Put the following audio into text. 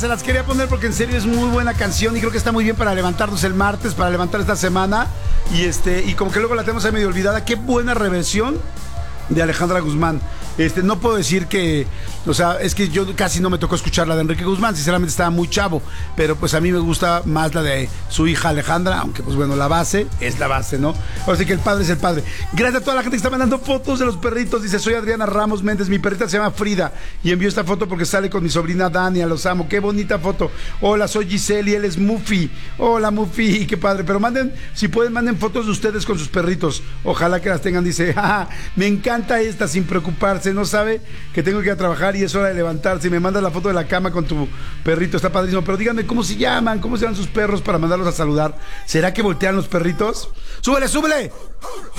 Se las quería poner porque en serio es muy buena canción y creo que está muy bien para levantarnos el martes, para levantar esta semana. Y como que luego la tenemos ahí medio olvidada. Qué buena reversión de Alejandra Guzmán. No puedo decir que, o sea, es que yo casi no me tocó escuchar la de Enrique Guzmán, sinceramente estaba muy chavo, pero pues a mí me gusta más la de su hija Alejandra, aunque pues bueno, la base es la base, ¿no? Así que el padre es el padre. Gracias a toda la gente que está mandando fotos de los perritos. Dice, soy Adriana Ramos Méndez, mi perrita se llama Frida y envió esta foto porque sale con mi sobrina Dania, los amo, qué bonita foto. Hola, soy Giselle y él es Muffy. Hola Muffy, qué padre, pero manden, si pueden, manden fotos de ustedes con sus perritos, ojalá que las tengan. Dice, me encanta esta, sin preocuparse, no sabe que tengo que ir a trabajar y es hora de levantarse. Y me mandas la foto de la cama con tu perrito, está padrísimo. Pero díganme cómo se llaman sus perros para mandarlos a saludar. ¿Será que voltean los perritos? ¡Súbele, súbele!